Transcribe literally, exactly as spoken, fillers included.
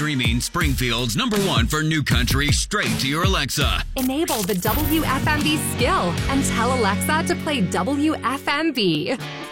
streaming Springfield's number one for new country straight to your Alexa. Enable the W F M B skill and tell Alexa to play W F M B.